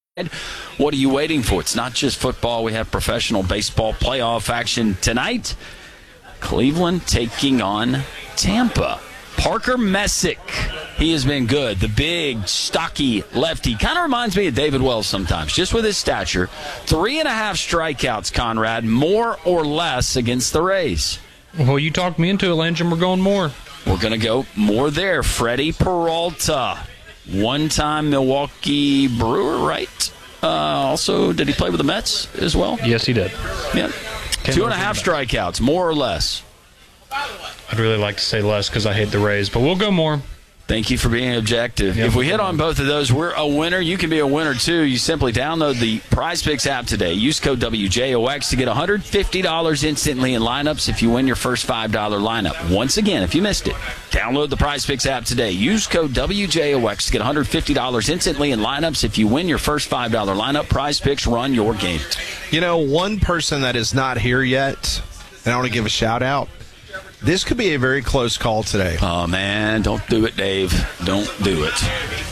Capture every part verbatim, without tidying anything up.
What are you waiting for? It's not just football. We have professional baseball playoff action tonight. Cleveland taking on Tampa. Parker Messick. He has been good. The big, stocky lefty. Kind of reminds me of David Wells sometimes, just with his stature. Three and a half strikeouts, Conrad, more or less against the Rays. Well, you talked me into it, Lynch, and we're going more. We're going to go more there. Freddie Peralta, one-time Milwaukee Brewer, right? Uh, also, did he play with the Mets as well? Yes, he did. Yeah. Two and a half strikeouts, more or less. I'd really like to say less because I hate the Rays, but we'll go more. Thank you for being objective. Yeah, if we hit on both of those, we're a winner. You can be a winner, too. You simply download the PrizePicks app today. Use code W J O X to get one hundred fifty dollars instantly in lineups if you win your first five dollar lineup. Once again, if you missed it, download the PrizePicks app today. Use code W J O X to get one hundred fifty dollars instantly in lineups if you win your first five dollar lineup. PrizePicks, run your game. You know, one person that is not here yet, and I want to give a shout-out, this could be a very close call today. Oh, man, don't do it, Dave. Don't do it.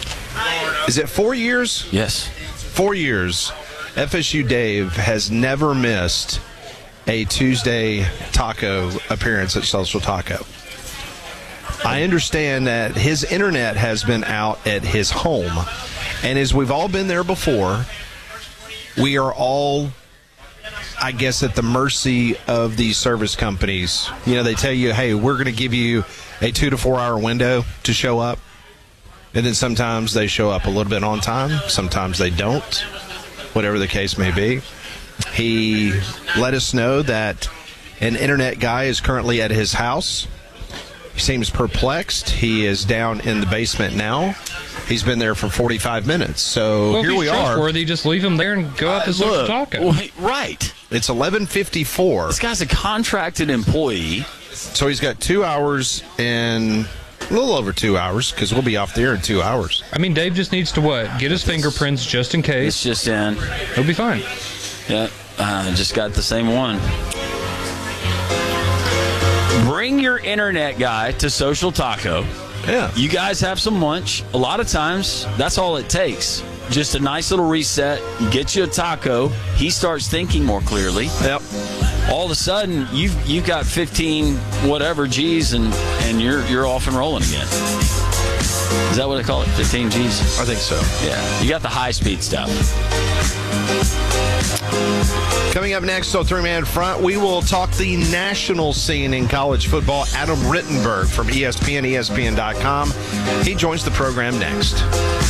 Is it four years? Yes. Four years. F S U Dave has never missed a Tuesday taco appearance at Social Taco. I understand that his internet has been out at his home. And as we've all been there before, we are all, I guess, at the mercy of these service companies. You know, they tell you, hey, we're going to give you a two to four hour window to show up. And then sometimes they show up a little bit on time. Sometimes they don't, whatever the case may be. He let us know that an internet guy is currently at his house. He seems perplexed. He is down in the basement now. He's been there for forty-five minutes. So well, here if we he's are. trustworthy, just leave him there and go out to Uh, Social look, Taco. wait, right. It's eleven fifty-four. This guy's a contracted employee. So he's got two hours and a little over two hours because we'll be off the air in two hours. I mean, Dave just needs to what? Get his fingerprints just in It's case. just in. He'll be fine. Yeah, uh, just got the same one. Bring your internet guy to Social Taco. Yeah. You guys have some lunch. A lot of times, that's all it takes. Just a nice little reset. You get you a taco. He starts thinking more clearly. Yep. All of a sudden, you've you've got fifteen whatever G's, and, and you're you're off and rolling again. Is that what they call it? fifteen G's? I think so. Yeah. You got the high-speed stuff. Coming up next on Three Man Front, we will talk the national scene in college football. Adam Rittenberg from E S P N, E S P N dot com. He joins the program next.